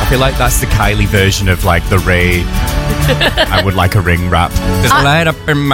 feel like that's the Kylie version of like the Ray. I would like a ring rap. There's a light up in my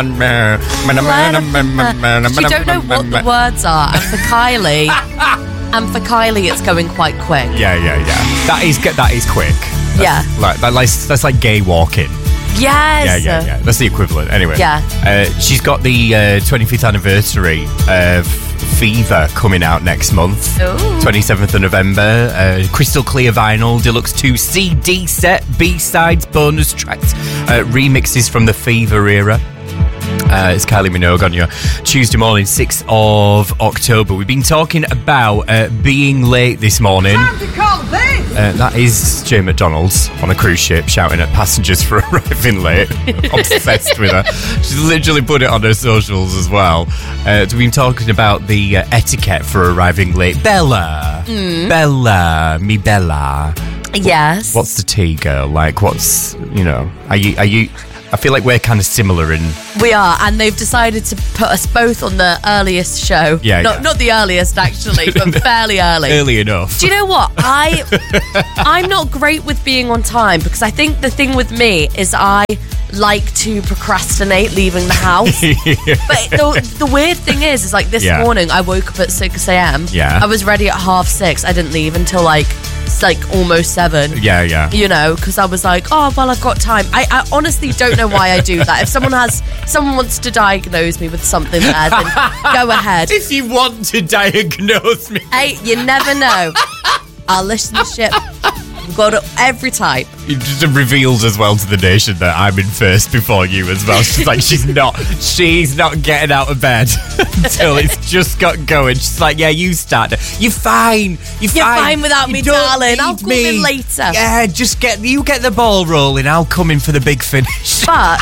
She don't know what the words are, and for Kylie, it's going quite quick. Yeah. That is quick. That's like gay walking. Yes. Yeah. That's the equivalent. Anyway. Yeah. She's got the 25th anniversary of Fever coming out next month. Ooh. 27th of November. Crystal clear vinyl, deluxe 2 CD set, B-sides, bonus tracks, remixes from the Fever era. It's Kylie Minogue on your Tuesday morning, 6th of October. We've been talking about being late this morning. Time to call the police! That is Jay McDonald's on a cruise ship shouting at passengers for arriving late. Obsessed with her. She's literally put it on her socials as well. We've been talking about the etiquette for arriving late. Bella. Me Bella. Yes. What's the tea, girl? Like, what's, are you... I feel like we're kind of similar in... We are, and they've decided to put us both on the earliest show. Not the earliest, actually, but fairly early. Early enough. Do you know what? I'm not great with being on time, because I think the thing with me is I like to procrastinate leaving the house. But the weird thing is like this morning, I woke up at 6 a.m. Yeah. I was ready at 6:30. I didn't leave until like almost 7. Yeah. Because I was like, oh, well, I've got time. I honestly don't know why I do that. If someone wants to diagnose me with something there, then go ahead. If you want to diagnose me. Hey, you never know. I'll listen to shit. Got it every time. It just reveals as well to the nation that I'm in first before you as well. She's like, she's not getting out of bed until it's just got going. She's like, yeah, you start. You're fine. You're fine without me, darling. I'll come in later. Yeah, just get the ball rolling. I'll come in for the big finish. But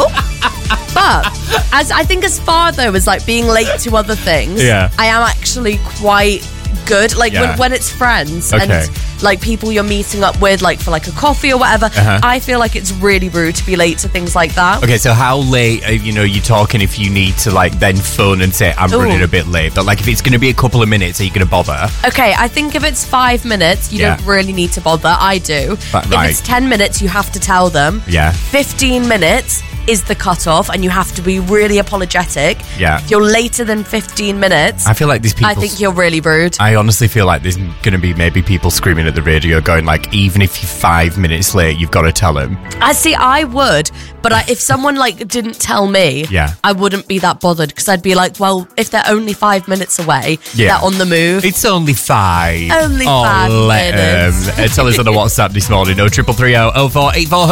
as I think as far though as like being late to other things, I am actually quite good. Like when it's friends and like people you're meeting up with, like for like a coffee or whatever, I feel like it's really rude to be late to things like that. Okay, so how late are you talking if you need to like then phone and say I'm running a bit late? But like if it's going to be a couple of minutes, are you going to bother? Okay, I think if it's 5 minutes, you don't really need to bother. I do. If it's 10 minutes, you have to tell them. 15 minutes is the cutoff, and you have to be really apologetic. If you're later than 15 minutes, I feel like these people... I think you're really rude. I honestly feel like there's going to be maybe people screaming at the radio going like, even if you're 5 minutes late, you've got to tell them. I would, but if someone like didn't tell me, I wouldn't be that bothered, because I'd be like, well, if they're only 5 minutes away, they're on the move. It's only 5. Only 5 minutes. Tell us on the WhatsApp this morning, 0330 0484